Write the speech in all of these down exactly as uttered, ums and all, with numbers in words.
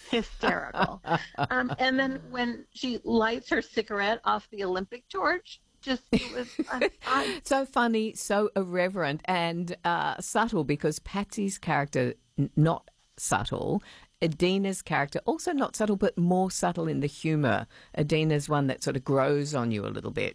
hysterical. Um, and then when she lights her cigarette off the Olympic torch, just it was I, I, So funny, so irreverent and uh, subtle, because Patsy's character, n- not subtle. Adina's character, also not subtle, but more subtle in the humour. Adina's one that sort of grows on you a little bit.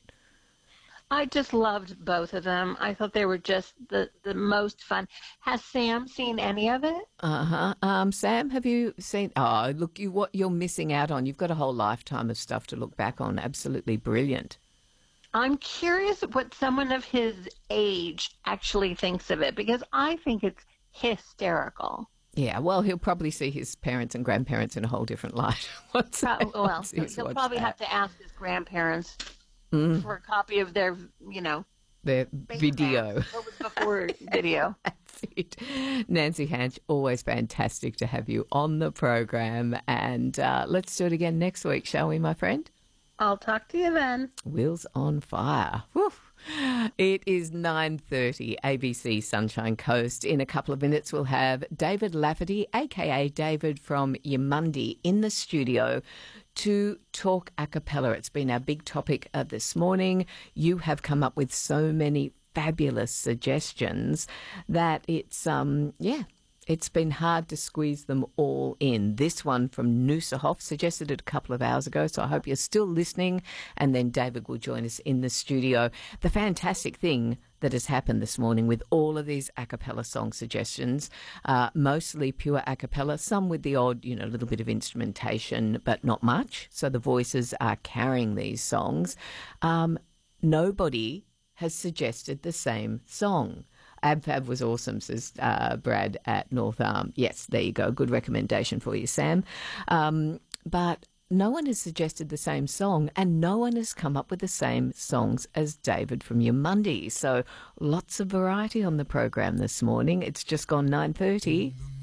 I just loved both of them. I thought they were just the, the most fun. Has Sam seen any of it? Uh-huh. Um, Sam, have you seen... Oh, look, you what you're missing out on. You've got a whole lifetime of stuff to look back on. Absolutely brilliant. I'm curious what someone of his age actually thinks of it, because I think it's hysterical. Yeah, well, he'll probably see his parents and grandparents in a whole different light. Once Pro- well, once he'll, he's he'll watched probably that. have to ask his grandparents Mm, for a copy of their, you know, the video. Betamax. What was before video? That's it. Nancy Hanch, always fantastic to have you on the program. And uh, let's do it again next week, shall we, my friend? I'll talk to you then. Wheels on fire. Woo. It is nine thirty, A B C Sunshine Coast. In a couple of minutes, we'll have David Lafferty, a k a. David from Yamundi, in the studio to talk a cappella. It's been our big topic uh, this morning. You have come up with so many fabulous suggestions that it's, um, yeah, it's been hard to squeeze them all in. This one from Noosahoff suggested it a couple of hours ago, so I hope you're still listening, and then David will join us in the studio. The fantastic thing that has happened this morning with all of these a cappella song suggestions, uh, mostly pure a cappella, some with the odd, you know, little bit of instrumentation, but not much. So the voices are carrying these songs. Um, nobody has suggested the same song. AbFab was awesome, says uh, Brad at North Arm. Yes, there you go. Good recommendation for you, Sam. Um, but no one has suggested the same song, and no one has come up with the same songs as David from Yamundi. So lots of variety on the program this morning. It's just gone nine thirty.